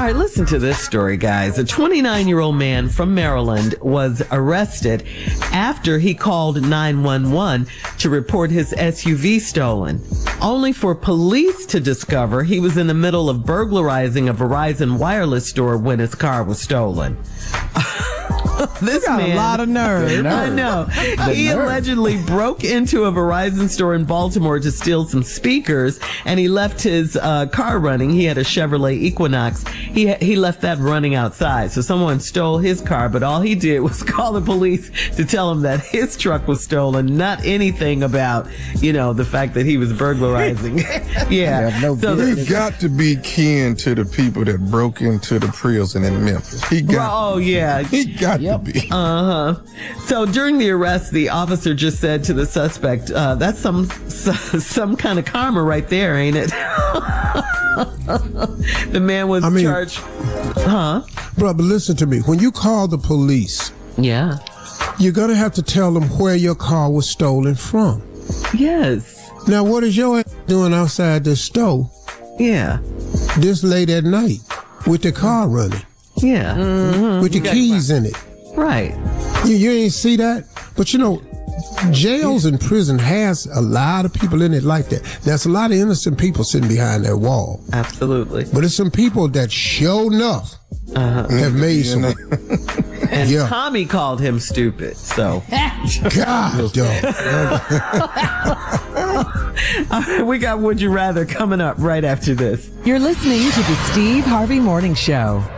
All right, listen to this story, guys. A 29-year-old man from Maryland was arrested after he called 911 to report his SUV stolen, only for police to discover he was in the middle of burglarizing a Verizon wireless store when his car was stolen. This got man, a lot of nerve. I know. He allegedly broke into a Verizon store in Baltimore to steal some speakers, and he left his car running. He had a Chevrolet Equinox. He left that running outside. So someone stole his car, but all he did was call the police to tell him that his truck was stolen, not anything about, the fact that he was burglarizing. Yeah. He got to be kin to the people that broke into the prison in Memphis. He got to be. So during the arrest, the officer just said to the suspect, that's some kind of karma right there, ain't it? The man was charged. Bro, but listen to me. When you call the police, yeah, you're going to have to tell them where your car was stolen from. Yes. Now, what is your ass doing outside the store? Yeah. This late at night with the car running? Yeah. Mm-hmm. With the keys in it. Right. You ain't see that? But jails and prison has a lot of people in it like that. There's a lot of innocent people sitting behind that wall. Absolutely. But it's some people that sure enough have made some. And Tommy called him stupid, so. God, dog. We got Would You Rather coming up right after this. You're listening to the Steve Harvey Morning Show.